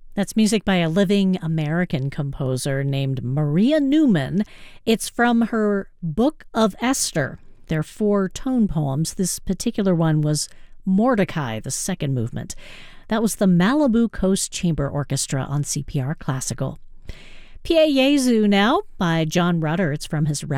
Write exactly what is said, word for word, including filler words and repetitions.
That's music by a living American composer named Maria Newman. It's from her Book of Esther. They're four tone poems. This particular one was Mordecai, the second movement. That was the Malibu Coast Chamber Orchestra on C P R Classical. Pie Jesu now by John Rutter. It's from his